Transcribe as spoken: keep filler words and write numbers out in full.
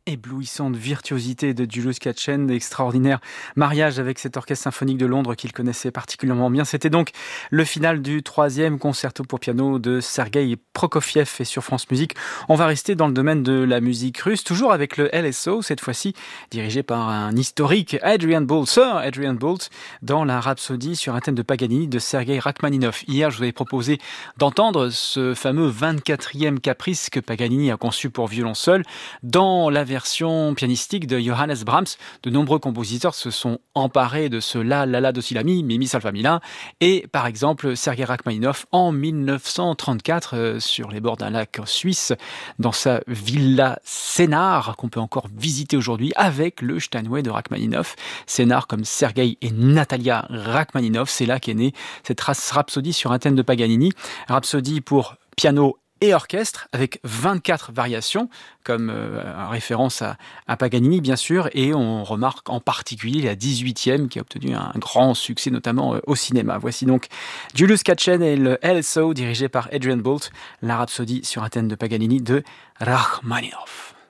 Éblouissante virtuosité de Julius Katchen, extraordinaire mariage avec cet orchestre symphonique de Londres qu'il connaissait particulièrement bien. C'était donc le final du troisième concerto pour piano de Sergueï Prokofiev. Et sur France Musique, on va rester dans le domaine de la musique russe, toujours avec le L S O, cette fois-ci dirigé par un historique, Adrian Boult, Sir Adrian Boult, dans la Rhapsodie sur un thème de Paganini de Sergueï Rachmaninov. Hier, je vous avais proposé d'entendre ce fameux vingt-quatrième caprice que Paganini a conçu pour violon seul dans la version pianistique de Johannes Brahms. De nombreux compositeurs se sont emparés de ce la la la do si la mi, mi mi sol fa mi la, et par exemple Sergueï Rachmaninov en dix-neuf cent trente-quatre euh, sur les bords d'un lac suisse dans sa villa Sénart qu'on peut encore visiter aujourd'hui avec le Steinway de Rachmaninov. Sénart comme Sergueï et Natalia Rachmaninov, c'est là qu'est née cette rhapsodie sur un thème de Paganini, rhapsodie pour piano et orchestre, avec vingt-quatre variations, comme euh, référence à, à Paganini, bien sûr, et on remarque en particulier la dix-huitième, qui a obtenu un grand succès, notamment euh, au cinéma. Voici donc Julius Katchen et le L S O, dirigé par Adrian Boult, la rhapsodie sur un thème de Paganini de Rachmaninov.